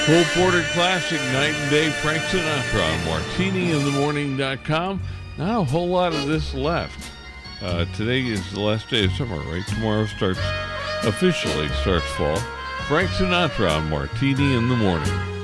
Cole Porter Classic, Night and Day, Frank Sinatra on MartiniInTheMorning.com. Not a whole lot of this left. Today is the last day of summer, right? Tomorrow officially starts fall. Frank Sinatra on Martini in the Morning.